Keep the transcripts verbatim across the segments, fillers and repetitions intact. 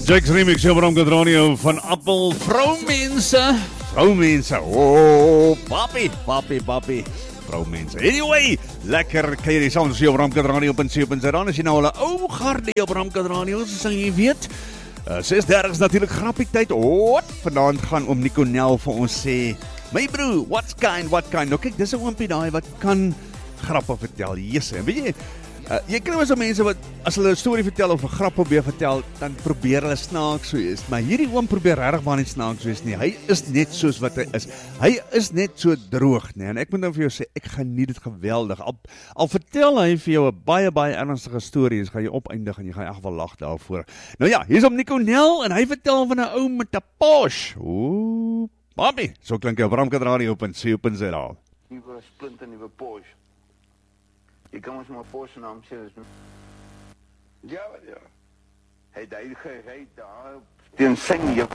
Jake's remix hier op Radio van Appel. Vrouwmense. Vrouwmense. Oh, papi, papi, papi. Vrouwmense. Anyway, lekker kan jy die sounds hier op Radio punt co punt za. As jy nou al 'n ou gardie op Radio, so jy weet. Uh, ses dertig is natuurlik grappie tyd. Wat? Vanaand gaan oom Nico Nel vir ons sê, my broer, what's kind, what kind? Nou kyk, dis 'n oompie daai wat kan grappe vertel. Yes, en weet jy, Uh, jy ken mos mense wat, as hulle 'n storie vertel of 'n grap probeer vertel, dan probeer hulle snaaks wees. Maar hierdie oom probeer regtig maar nie snaaks wees nie. Hy is net soos wat hy is. Hy is net so droog, nee. En ek moet nou vir jou sê, ek geniet dit geweldig. Al, al vertel hy vir jou 'n baie baie ernstige storie, dan gaan jy opeindig en jy gaan echt wel lag daarvoor. Nou ja, hier is om Nico Nel en hy vertel van 'n ou met 'n Porsche. Ooh, papi, so klink jy op Radio punt co punt za. Nuwe splinter nuwe Porsche. Jy kan ons maar Porsche naam sê. Ja, ja. Hy het hy gery daar teen Singapore.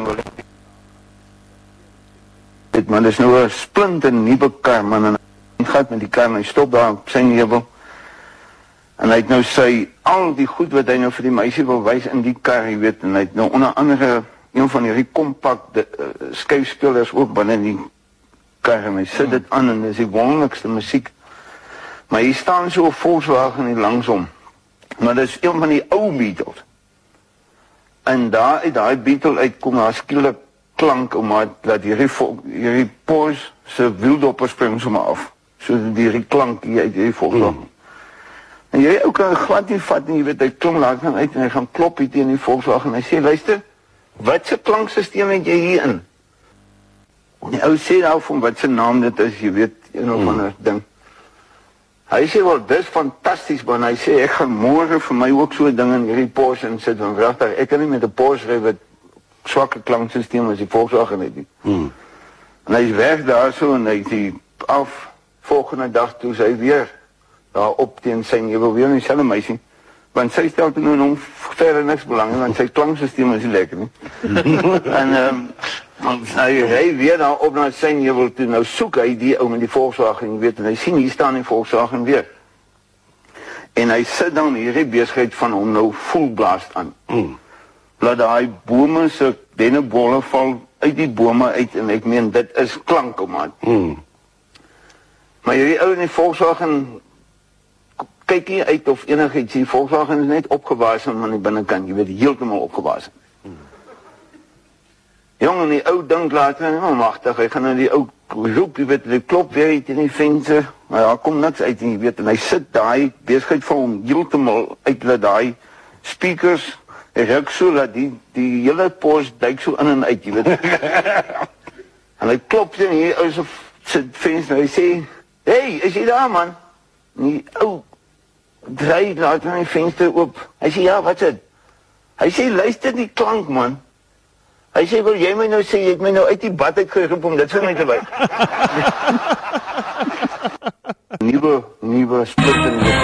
Dit man is nou 'n splinter nuwe kar man en hy gaan met die kar en hy stop daar op Singapore. En hy het nou sy al die goed wat hy nou vir die meisie wil wys in die kar, jy weet, en hy het nou onder andere een van hierdie kompakte uh, skuifspelers ook binne in die kar en hy sit dit aan en dis die wonderlikste musiek. Maar hier staan so 'n Volkswagen hier langsom. Maar dit is een van die ou Beetles. En daar uit daai Beetle uitkom daar skielik klank omdat dat hierdie hierdie Porsche se wieldopper spring sommer af. So die klank hier uit hierdie Volkswagen. Mm. En jy ook kan glad nie vat nie, jy weet hy klom laat gaan uit en hy gaan klop hier teen die Volkswagen. Hy sê luister, wat se klankstelsel het jy hier in? Die ou sê nou van wat se naam dit is, jy weet, een of ander mm. ding. Hy sê wel, dis fantasties, man. Hy sê, ek gaan môre vir my ook so ding in hierdie Porsche en sit, want wrachtig, ek kan nie met 'n Porsche ry wat swakke klanksysteem as die Volkswagen het nie. Hmm. En hy is weg daar so, en hy is die af, volgende dag toe, sy weer daar op teen sy, jy wil weer nie selfe meisie, want sy stel toe nou nog verder niks belang, want sy klanksysteem is nie lekker nie. en, um, hy ry weer daar op na sy nevel toe, nou soek hy die ou met die Volkswagen, jy weet, en hy sien hier staan die Volkswagen weer. En hy sit dan hierdie besigheid van hom nou volblaast aan. Mm. Laat daai bome se dennebolle val uit die bome uit, en ek meen, dit is klank, man. Mm. Maar hierdie ou in die Volkswagen, kyk hier uit of enigiets, die Volkswagen is net opgewassen aan die binnenkant, jy weet, heeltemal opgewassen. Jongen, die ou dink later, oh, machtig, hy gaan nou die ou roep, jy weet, die klop weer uit in die venster, maar daar kom niks uit, jy weet, en hy sit daai besigheid van hom heeltemal uit, dat daai speakers, hy ruik so, dat die, die hele Porsche duik so in en uit, jy weet. En hy klop in hier, ou sy venster, hy sê, hey, is jy daar, man? En die ou draai later in die venster oop, hy sê, ja, wat is dit? Hy sê, luister die klank, man. Hy sê, wil jy my nou sê, jy het my nou uit die bad uitgeroep om dit vir my te wys. Nuwe, nuwe split in die